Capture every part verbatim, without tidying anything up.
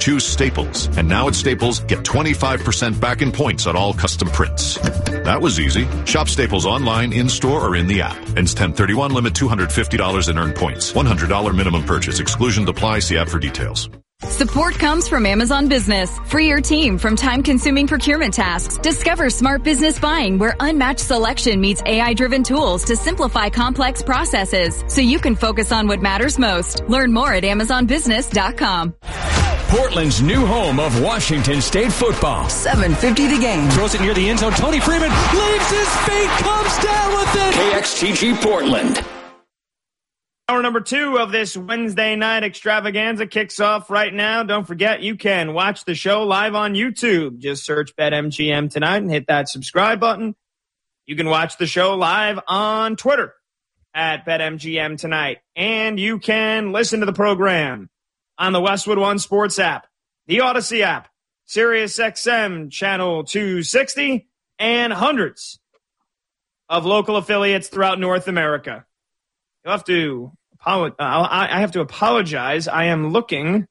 choose Staples. And now at Staples, get twenty-five percent back in points on all custom prints. That was easy. Shop Staples online, in-store, or in the app. Ends ten thirty-one, limit two hundred fifty dollars in earned points. one hundred dollars minimum purchase. Exclusion apply. See app for details. Support comes from Amazon Business. Free your team from time-consuming procurement tasks. Discover smart business buying where unmatched selection meets A I-driven tools to simplify complex processes so you can focus on what matters most. Learn more at amazon business dot com. Portland's new home of Washington State football. seven fifty the game. Throws it near the end zone. Tony Freeman leaves his feet, comes down with it. K X T G Portland. Hour number two of this Wednesday night extravaganza kicks off right now. Don't forget, you can watch the show live on YouTube. Just search BetMGM tonight and hit that subscribe button. You can watch the show live on Twitter at BetMGM tonight. And you can listen to the program on the Westwood One Sports app, the Odyssey app, Sirius X M channel two sixty, and hundreds of local affiliates throughout North America. You'll have to apologize. I have to apologize. I am looking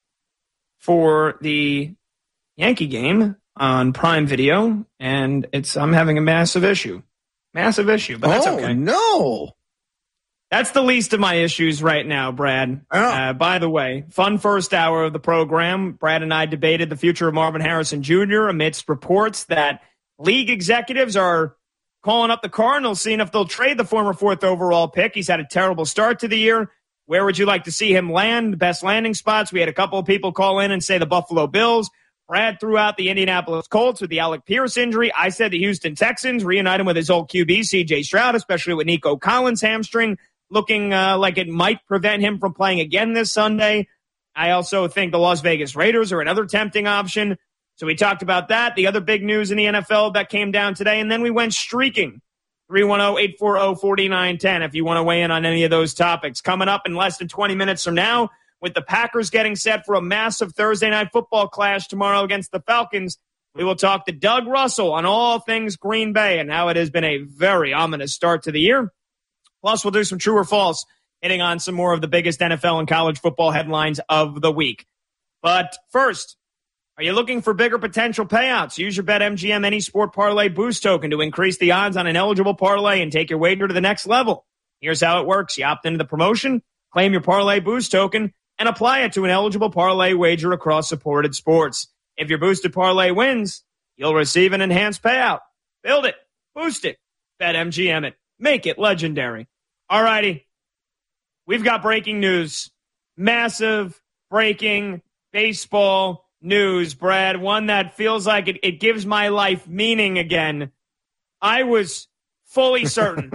for the Yankee game on Prime Video, and it's I'm having a massive issue. Massive issue, but that's oh, okay. no. That's the least of my issues right now, Brad. Oh. Uh, by the way, fun first hour of the program. Brad and I debated the future of Marvin Harrison Junior amidst reports that league executives are calling up the Cardinals, seeing if they'll trade the former fourth overall pick. He's had a terrible start to the year. Where would you like to see him land? Best landing spots. We had a couple of people call in and say the Buffalo Bills. Brad threw out the Indianapolis Colts with the Alec Pierce injury. I said the Houston Texans, reunite him with his old Q B, C J Stroud, especially with Nico Collins' hamstring, looking uh, like it might prevent him from playing again this Sunday. I also think the Las Vegas Raiders are another tempting option. So we talked about that. The other big news in the N F L that came down today, and then we went streaking. three one zero, eight four zero, four nine one zero if you want to weigh in on any of those topics. Coming up in less than twenty minutes from now, with the Packers getting set for a massive Thursday night football clash tomorrow against the Falcons, we will talk to Doug Russell on all things Green Bay and how it has been a very ominous start to the year. Plus, we'll do some true or false, hitting on some more of the biggest N F L and college football headlines of the week. But first, are you looking for bigger potential payouts? Use your BetMGM Any Sport Parlay Boost token to increase the odds on an eligible parlay and take your wager to the next level. Here's how it works. You opt into the promotion, claim your Parlay Boost token, and apply it to an eligible parlay wager across supported sports. If your boosted parlay wins, you'll receive an enhanced payout. Build it. Boost it. BetMGM it. Make it legendary. All righty. We've got breaking news. Massive breaking baseball news, Brad. One that feels like it, it gives my life meaning again. I was fully certain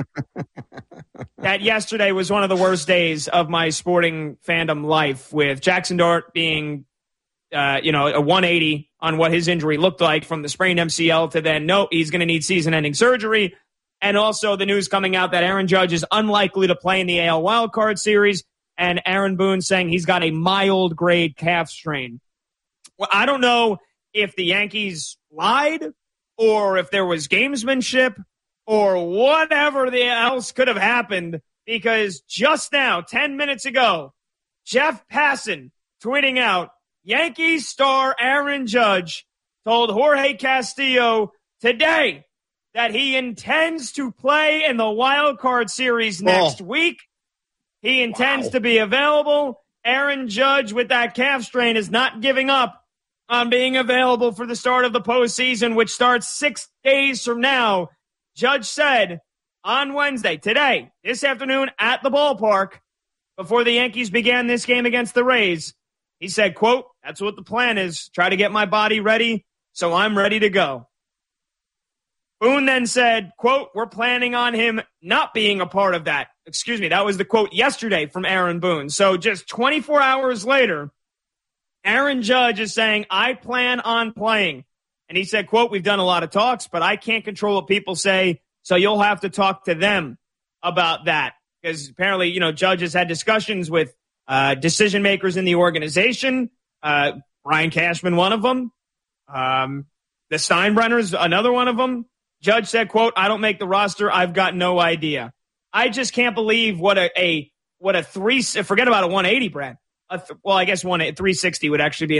that yesterday was one of the worst days of my sporting fandom life, with Jackson Dart being, uh, you know, a one eighty on what his injury looked like from the sprained M C L to then, no, he's going to need season-ending surgery. And also the news coming out that Aaron Judge is unlikely to play in the A L wildcard series, and Aaron Boone saying he's got a mild grade calf strain. Well, I don't know if the Yankees lied or if there was gamesmanship or whatever else could have happened, because just now, ten minutes ago, Jeff Passan tweeting out, Yankees star Aaron Judge told Jorge Castillo today that he intends to play in the wild card series next oh. week. He intends wow. to be available. Aaron Judge, with that calf strain, is not giving up on being available for the start of the postseason, which starts six days from now. Judge said on Wednesday, today, this afternoon at the ballpark, before the Yankees began this game against the Rays, he said, quote, that's what the plan is, try to get my body ready, so I'm ready to go. Boone then said, quote, we're planning on him not being a part of that. Excuse me, that was the quote yesterday from Aaron Boone. So just twenty-four hours later, Aaron Judge is saying, I plan on playing. And he said, quote, we've done a lot of talks, but I can't control what people say, so you'll have to talk to them about that. Because apparently, you know, Judge has had discussions with uh, decision makers in the organization. Uh, Brian Cashman, one of them. Um, the Steinbrenners, another one of them. Judge said, quote, I don't make the roster. I've got no idea. I just can't believe what a, a what a three, forget about a one eighty, Brad. A th- well, I guess one three sixty would actually be